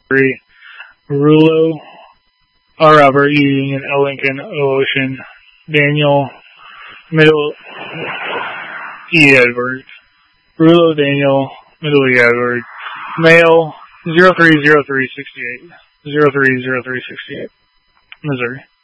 Missouri. Rulo, R. Robert, U. Union, L. Lincoln, O. Ocean. Daniel, Middle E. Edward. Rulo, Daniel, Middle E. Edward. Male, 030368. 030368. Missouri.